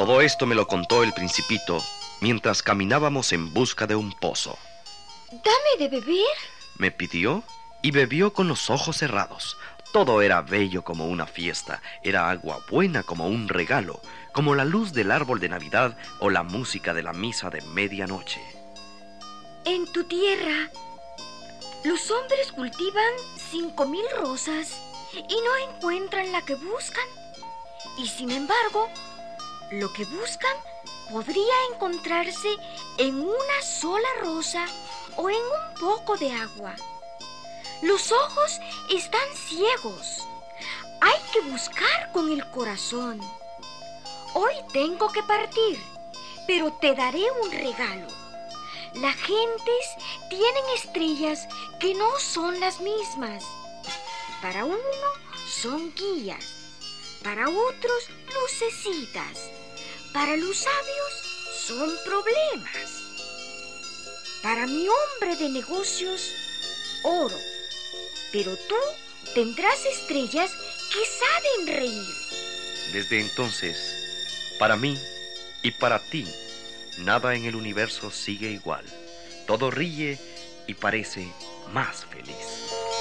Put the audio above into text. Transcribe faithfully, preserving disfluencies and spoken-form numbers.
Todo esto me lo contó el Principito mientras caminábamos en busca de un pozo. Dame de beber. Me pidió y bebió con los ojos cerrados. Todo era bello como una fiesta, era agua buena como un regalo, como la luz del árbol de Navidad o la música de la misa de medianoche. En tu tierra, los hombres cultivan cinco mil rosas y no encuentran la que buscan. Y sin embargo, lo que buscan podría encontrarse en una sola rosa o en un poco de agua. Los ojos están ciegos. Hay que buscar con el corazón. Hoy tengo que partir, pero te daré un regalo. Las gentes tienen estrellas que no son las mismas. Para uno son guías, para otros lucecitas, para los sabios son problemas. Para mi hombre de negocios, oro. Pero tú tendrás estrellas que saben reír. Desde entonces, para mí y para ti, nada en el universo sigue igual. Todo ríe y parece más feliz.